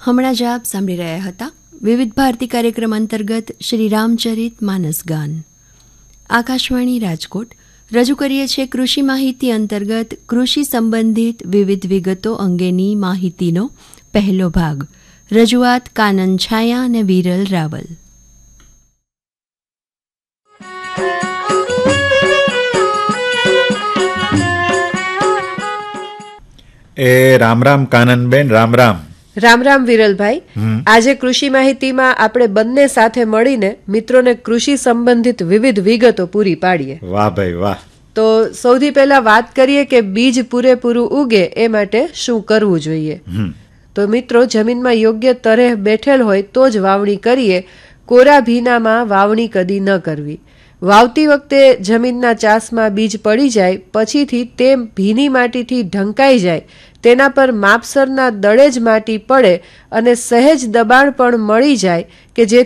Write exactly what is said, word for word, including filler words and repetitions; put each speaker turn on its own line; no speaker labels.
હમણાં જ આપ સાંભળી રહ્યા હતા વિવિધ ભારતી કાર્યક્રમ અંતર્ગત શ્રી રામચરિત માનસ ગાન. આકાશવાણી રાજકોટ રજૂ કરીએ છીએ કૃષિ માહિતી અંતર્ગત કૃષિ સંબંધિત વિવિધ વિગતો અંગેની માહિતીનો પહેલો ભાગ. રજૂઆત કાનન છાયા અને વિરલ રાવલ.
એ રામ રામ કાનનબેન. રામ રામ.
રામ રામ વિરલભાઈ. આજે કૃષિ માહિતીમાં આપણે બંને સાથે મળીને મિત્રોને કૃષિ સંબંધિત વિવિધ વિગતો પૂરી પાડીએ.
વાહ ભાઈ વાહ.
તો સૌથી પહેલા વાત કરીએ કે બીજ પૂરેપૂરું ઉગે એ માટે શું કરવું જોઈએ. તો મિત્રો, જમીનમાં યોગ્ય તરેહ બેઠેલ હોય તો જ વાવણી કરીએ. કોરા ભીનામાં વાવણી કદી ન કરવી. વાવતી વખતે જમીનના ચાસમાં બીજ પડી જાય પછીથી તે ભીની માટીથી ઢંકાઈ જાય, તેના પર માપસરના દળે જ માટી પડે અને સહેજ દબાણ પણ મળી જાય કે જે